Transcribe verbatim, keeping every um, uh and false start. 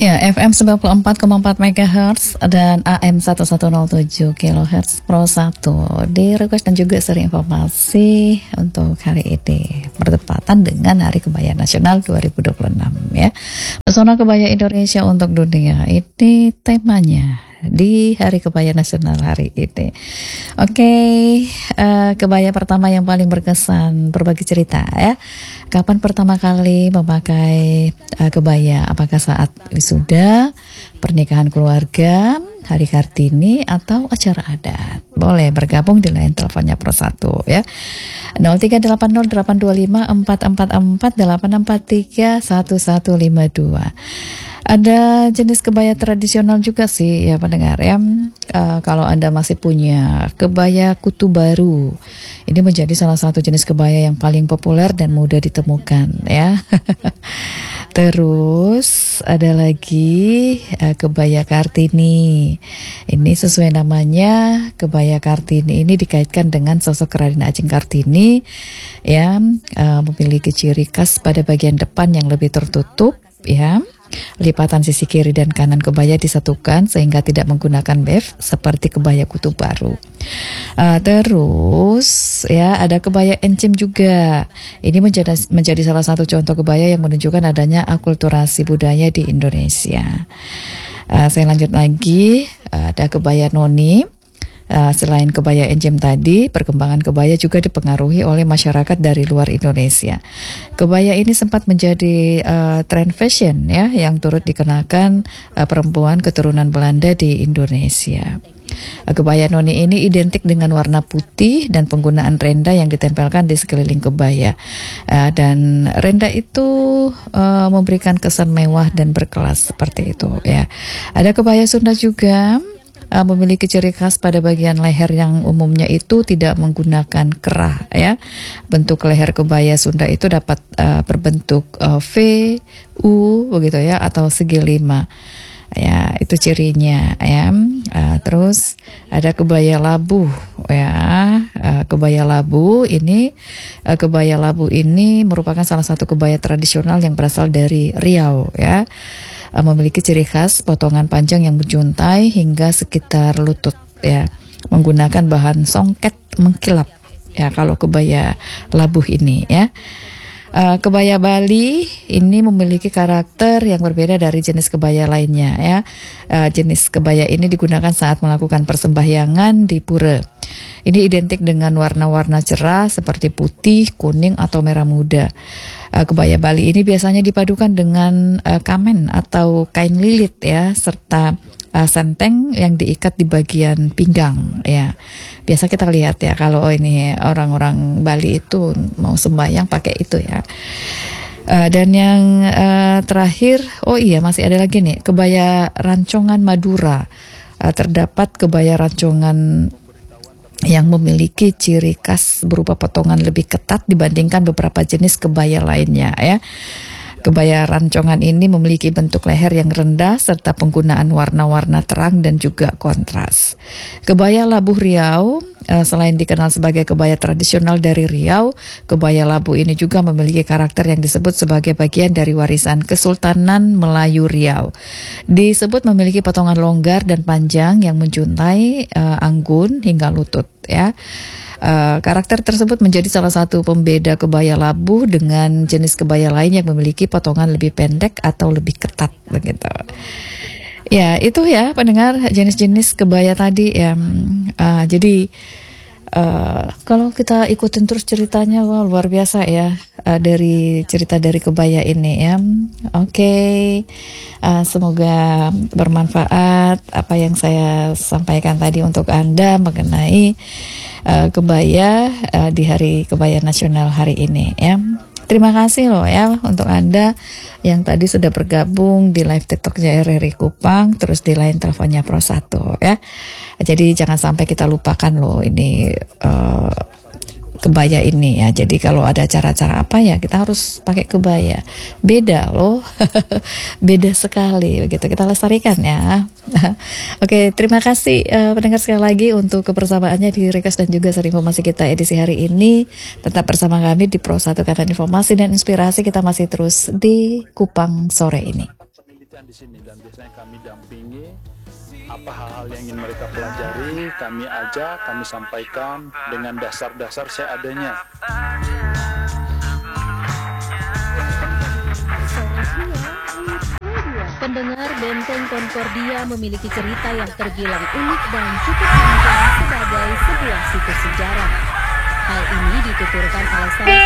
Ya, F M sembilan puluh empat koma empat megahertz dan A M seribu seratus tujuh kilohertz Pro satu di request dan juga seri informasi untuk hari ini bertepatan dengan Hari Kebaya Nasional dua ribu dua puluh enam ya. Pesona Kebaya Indonesia untuk dunia, ini temanya di Hari Kebaya Nasional hari ini. Oke, uh, kebaya pertama yang paling berkesan, berbagi cerita ya. Kapan pertama kali memakai uh, kebaya? Apakah saat wisuda, pernikahan keluarga, Hari Kartini, atau acara adat? Boleh bergabung di line teleponnya Pro satu ya. nol tiga delapan nol delapan dua lima empat empat empat delapan empat tiga satu satu lima dua. Ada jenis kebaya tradisional juga sih ya pendengar ya. Uh, kalau Anda masih punya kebaya kutu baru, ini menjadi salah satu jenis kebaya yang paling populer dan mudah ditemukan ya. Terus ada lagi uh, kebaya Kartini. Ini sesuai namanya, kebaya Kartini ini dikaitkan dengan sosok Raden Ajeng Kartini ya, uh, memiliki ciri khas pada bagian depan yang lebih tertutup ya. Lipatan sisi kiri dan kanan kebaya disatukan sehingga tidak menggunakan bev seperti kebaya kutu baru. Uh, terus ya ada kebaya encim juga. Ini menjadi menjadi salah satu contoh kebaya yang menunjukkan adanya akulturasi budaya di Indonesia. Uh, saya lanjut lagi, uh, ada kebaya noni. Uh, selain kebaya encim tadi, perkembangan kebaya juga dipengaruhi oleh masyarakat dari luar Indonesia. Kebaya ini sempat menjadi uh, tren fashion ya, yang turut dikenakan uh, perempuan keturunan Belanda di Indonesia. Uh, kebaya noni ini identik dengan warna putih dan penggunaan renda yang ditempelkan di sekeliling kebaya. Uh, dan renda itu uh, memberikan kesan mewah dan berkelas seperti itu ya. Ada kebaya Sunda juga. Uh, memiliki ciri khas pada bagian leher yang umumnya itu tidak menggunakan kerah ya. Bentuk leher kebaya Sunda itu dapat uh, berbentuk uh, V, U begitu ya, atau segi lima. Ya, itu cirinya ya. Uh, terus ada kebaya labu ya. Uh, kebaya labu ini uh, kebaya labu ini merupakan salah satu kebaya tradisional yang berasal dari Riau ya. Memiliki ciri khas potongan panjang yang menjuntai hingga sekitar lutut ya, menggunakan bahan songket mengkilap ya kalau kebaya labuh ini ya. Uh, kebaya Bali ini memiliki karakter yang berbeda dari jenis kebaya lainnya ya. Uh, jenis kebaya ini digunakan saat melakukan persembahyangan di pura. Ini identik dengan warna-warna cerah seperti putih, kuning, atau merah muda. Uh, kebaya Bali ini biasanya dipadukan dengan uh, kamen atau kain lilit ya, serta uh, senteng yang diikat di bagian pinggang ya. Biasa kita lihat ya kalau oh ini orang-orang Bali itu mau sembahyang pakai itu ya. Uh, dan yang uh, terakhir, oh iya masih ada lagi nih, kebaya rancongan Madura. Uh, terdapat kebaya rancongan yang memiliki ciri khas berupa potongan lebih ketat dibandingkan beberapa jenis kebaya lainnya ya. Kebaya rancongan ini memiliki bentuk leher yang rendah serta penggunaan warna-warna terang dan juga kontras. Kebaya labuh Riau, eh, selain dikenal sebagai kebaya tradisional dari Riau, kebaya labuh ini juga memiliki karakter yang disebut sebagai bagian dari warisan Kesultanan Melayu Riau. Disebut memiliki potongan longgar dan panjang yang menjuntai eh, anggun hingga lutut ya. Uh, karakter tersebut menjadi salah satu pembeda kebaya labuh dengan jenis kebaya lain yang memiliki potongan lebih pendek atau lebih ketat begitu. Ya itu ya pendengar jenis-jenis kebaya tadi ya. Uh, jadi uh, kalau kita ikutin terus ceritanya, wah luar biasa ya, uh, dari cerita dari kebaya ini ya. Oke, okay. uh, semoga bermanfaat apa yang saya sampaikan tadi untuk Anda mengenai Uh, kebaya uh, di Hari Kebaya Nasional hari ini ya. Terima kasih loh ya untuk Anda yang tadi sudah bergabung di live TikToknya R R I Kupang, terus di line teleponnya Pro satu ya. Jadi jangan sampai kita lupakan loh ini uh, kebaya ini ya. Jadi kalau ada acara-acara apa ya kita harus pakai kebaya. Beda loh. Beda sekali begitu. Kita lestarikan ya. Oke, terima kasih uh, pendengar sekali lagi untuk kebersamaannya di request dan juga seri informasi kita edisi hari ini. Tetap bersama kami di Pro satu, karena informasi dan inspirasi kita masih terus di Kupang sore ini. penelitian di sini dan biasanya kami dampingi apa hal-hal yang ingin mereka pelajari, kami ajak, kami sampaikan dengan dasar-dasar seadanya. Pendengar, Benteng Concordia memiliki cerita yang terbilang unik dan cukup panjang sebagai sebuah situs sejarah. Hal ini dituturkan oleh salah